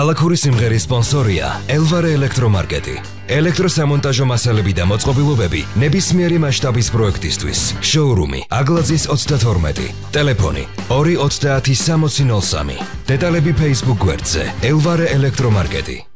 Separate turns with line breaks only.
ქალაქური სიმღერის სპონსორია ელვარე ელექტრომარკეტი. ელექტროსამონტაჟო მასალები და მოწყობილობები ნებისმიერი მასშტაბის პროექტისთვის. შოურუმი აგლაძის 32. ტელეფონი 290 6003. დეტალები Facebook გვერდზე ელვარე ელექტრომარკეტი.